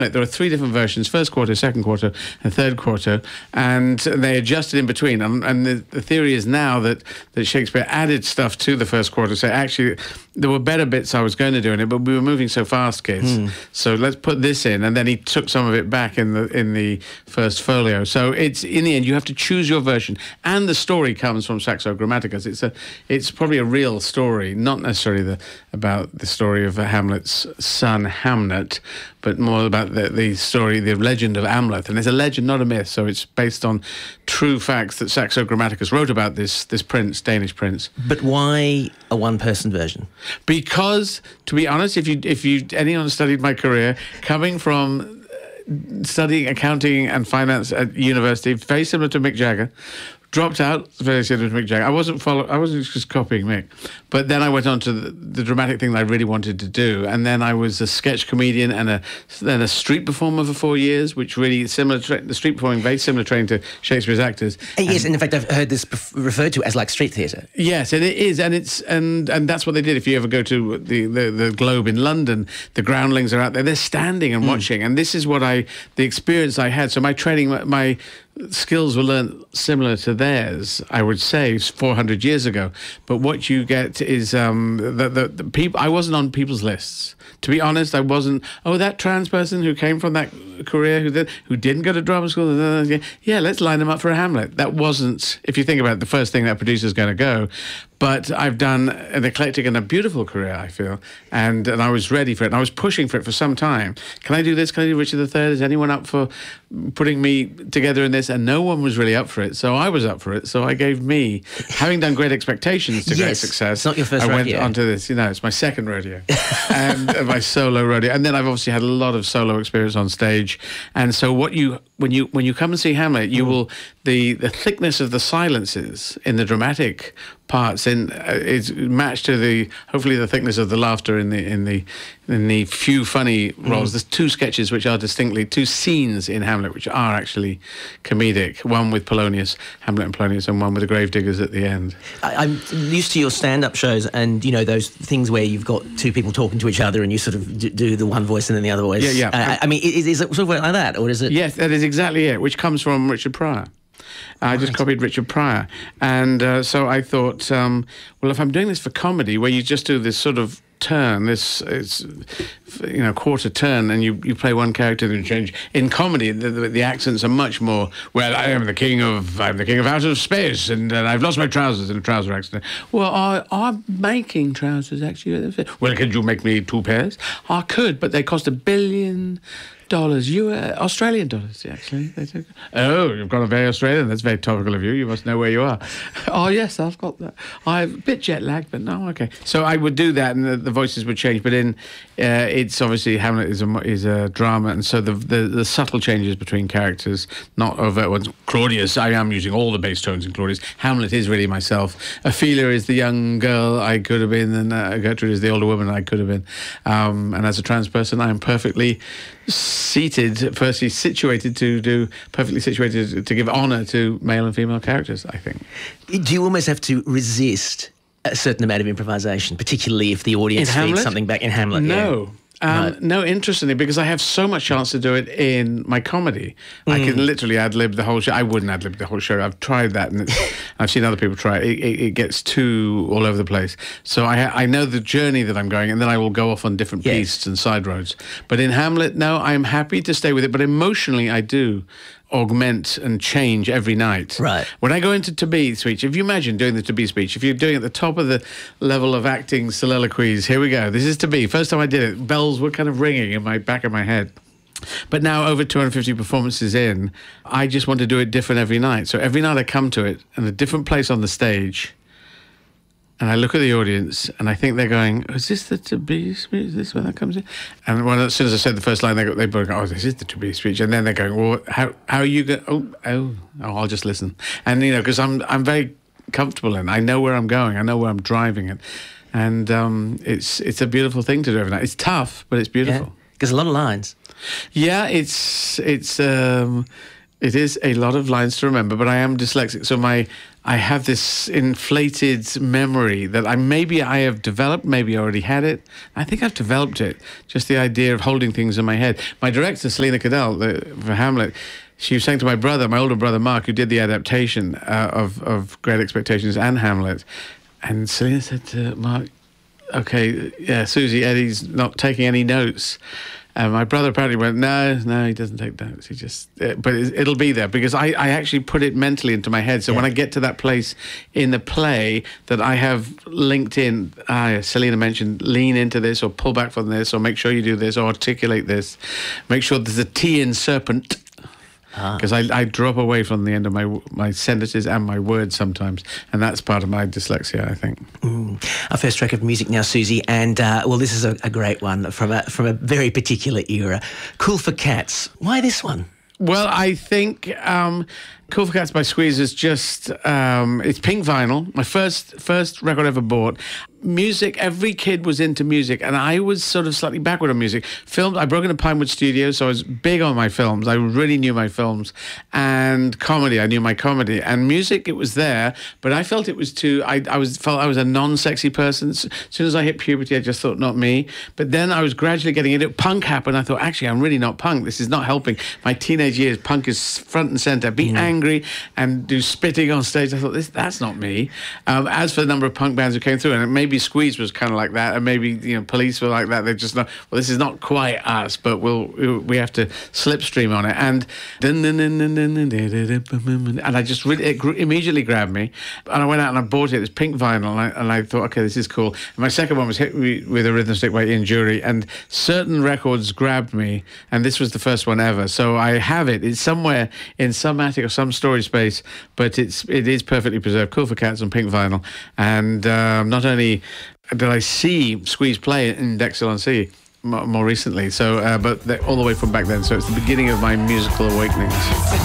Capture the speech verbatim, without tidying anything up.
There are three different versions: first quarter, second quarter, and third quarter, and they adjusted in between. And, and the, the theory is now that, that Shakespeare added stuff to the first quarter. So actually, there were better bits I was going to do in it, but we were moving so fast, kids. Mm. So let's put this in, and then he took some of it back in the in the first folio. So it's in the end, you have to choose your version, and the story comes from Saxo Grammaticus. It's a it's probably a real story, not necessarily the about the story of Hamlet's son Hamnet, but more about the, the story, the legend of Amleth. And it's a legend, not a myth, so it's based on true facts that Saxo Grammaticus wrote about this this prince, Danish prince. But why a one-person version? Because, to be honest, if you if you anyone studied my career, coming from studying accounting and finance at university, very similar to Mick Jagger, dropped out, very similar to Mick Jagger. I wasn't follow, I wasn't just copying Mick, but then I went on to the, the dramatic thing that I really wanted to do, and then I was a sketch comedian and a then a street performer for four years, which really similar tra- the street performing very similar training to Shakespeare's actors. And yes, and in fact, I've heard this referred to as like street theatre. Yes, and it is, and it's and and that's what they did. If you ever go to the the, the Globe in London, the groundlings are out there. They're standing and mm. watching, and this is what I the experience I had. So my training, my, my skills were learned similar to theirs, I would say, four hundred years ago. But what you get is um, the, the, the people. I wasn't on people's lists. To be honest, I wasn't. Oh, that trans person who came from that career, who did, who didn't go to drama school. Yeah, let's line them up for a Hamlet. That wasn't, if you think about it, the first thing that producer's going to go. But I've done an eclectic and a beautiful career, I feel, and and I was ready for it. And I was pushing for it for some time. Can I do this? Can I do Richard the Third? Is anyone up for putting me together in this? And no one was really up for it, so I was up for it. So I gave me, having done Great Expectations to yes, great success. It's not your first I rodeo. went onto this. You know, it's my second rodeo, and my solo rodeo. And then I've obviously had a lot of solo experience on stage. And so what you when you when you come and see Hamlet, you mm. will the the thickness of the silences in the dramatic parts in uh, is matched to the hopefully the thickness of the laughter in the in the in the few funny roles. Mm. There's two sketches which are distinctly two scenes in Hamlet which are actually comedic. One with Polonius, Hamlet and Polonius, and one with the Gravediggers at the end. I, I'm used to your stand-up shows, and you know those things where you've got two people talking to each other, and you sort of d- do the one voice and then the other voice. Yeah, yeah. Uh, I mean, is, is it sort of like that, or is it? Yes, that is exactly it. Which comes from Richard Pryor. I just copied Richard Pryor. And uh, so I thought, um, well, if I'm doing this for comedy, where you just do this sort of turn, this it's, you know, quarter turn, and you, you play one character and change. In comedy, the, the, the accents are much more, well, I am the king of, I'm the king of outer space, and, and I've lost my trousers in a trouser accident. Well, I, I'm making trousers, actually. Well, could you make me two pairs? I could, but they cost a billion... dollars, you uh, Australian dollars, actually. Oh, you've got a very Australian. That's very topical of you. You must know where you are. Oh, yes, I've got that. I'm a bit jet lagged, but no, okay. So I would do that, and the, the voices would change. But in uh, it's obviously Hamlet is a is a drama, and so the, the the subtle changes between characters, not overt ones. Claudius, I am using all the bass tones in Claudius. Hamlet is really myself. Ophelia is the young girl I could have been, and uh, Gertrude is the older woman I could have been. Um, and as a trans person, I am perfectly seated, firstly situated to do, perfectly situated to give honour to male and female characters, I think. Do you almost have to resist a certain amount of improvisation, particularly if the audience in feeds Hamlet? something back in Hamlet? No. Yeah. Um, right. No, interestingly, because I have so much chance to do it in my comedy. Mm. I can literally ad-lib the whole show. I wouldn't ad-lib the whole show. I've tried that, and it's, I've seen other people try it. It, it. It gets too all over the place. So I, I know the journey that I'm going, and then I will go off on different yes. beasts and side roads. But in Hamlet, no, I'm happy to stay with it. But emotionally, I do augment and change every night. Right. When I go into To Be speech, if you imagine doing the To Be speech, if you're doing at the top of the level of acting soliloquies, here we go. This is To Be. First time I did it, bells were kind of ringing in my back of my head. But now, over two hundred fifty performances in, I just want to do it different every night. So every night I come to it in a different place on the stage, and I look at the audience, and I think they're going, "Is this the To Be speech? Is this when that comes in?" And when, as soon as I said the first line, they go, they both go, "Oh, this is the To Be speech." And then they're going, "Well, how how are you going? Oh, oh, oh, I'll just listen." And you know, because I'm I'm very comfortable in. I know where I'm going. I know where I'm driving it, and um, it's it's a beautiful thing to do every night. It's tough, but it's beautiful. Because yeah, a lot of lines. Yeah, it's it's. Um, It is a lot of lines to remember, but I am dyslexic, so my I have this inflated memory that I maybe I have developed, maybe I already had it. I think I've developed it. Just the idea of holding things in my head. My director, Selena Cadell, the, for Hamlet, she was saying to my brother, my older brother Mark, who did the adaptation uh, of, of Great Expectations and Hamlet, and Selena said to Mark, okay, yeah, Susie, Eddie's not taking any notes. And my brother apparently went, no, no, he doesn't take notes. He just, uh, but it, it'll be there because I, I actually put it mentally into my head. So yeah. when I get to that place in the play that I have linked in, uh, Selena mentioned, lean into this or pull back from this or make sure you do this or articulate this. Make sure there's a T in serpent. Because ah. I, I drop away from the end of my my sentences and my words sometimes, and that's part of my dyslexia, I think. Mm. Our first track of music now, Susie, and uh, well, this is a, a great one from a from a very particular era. Cool for Cats. Why this one? Well, I think um, Cool for Cats by Squeeze is just, um, it's pink vinyl, my first first record I ever bought. Music, every kid was into music, and I was sort of slightly backward on music. Films, I broke into Pinewood Studios, so I was big on my films. I really knew my films. And comedy, I knew my comedy. And music, it was there, but I felt it was too, I, I was felt I was a non-sexy person. As soon as I hit puberty, I just thought, not me. But then I was gradually getting into it. Punk happened, I thought, actually, I'm really not punk. This is not helping. My teenage years, punk is front and center. Be mm. angry and do spitting on stage. I thought, this that's not me. Um, as for the number of punk bands who came through, and maybe Squeeze was kind of like that, and maybe you know Police were like that. They just not, well, this is not quite us, but we'll we have to slipstream on it. And and I just really, it immediately grabbed me, and I went out and I bought it. It's pink vinyl, and I, and I thought, okay, this is cool. And my second one was Hit Me with a Rhythm Stick by Ian Jury, and certain records grabbed me, and this was the first one ever. So I have it. It's somewhere in some attic or some storage space, but it's it is perfectly preserved. Cool for Cats on pink vinyl, and um, not only did I see Squeeze play in Dexter-on-Sea more recently, so uh, but all the way from back then. So it's the beginning of my musical awakenings.